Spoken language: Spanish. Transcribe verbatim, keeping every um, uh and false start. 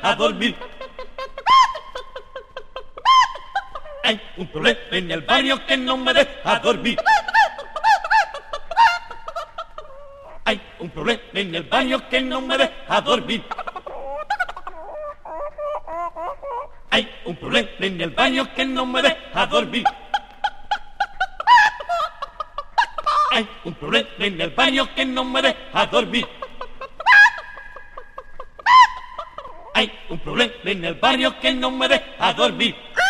a dormir. Hay un problema en el baño que no me deja dormir. Hay un problema en el baño que no me deja dormir. Hay un problema en el baño que no me deja dormir. Hay un problema en el baño que no me deja dormir. Hay un problema en el baño que no me deja dormir.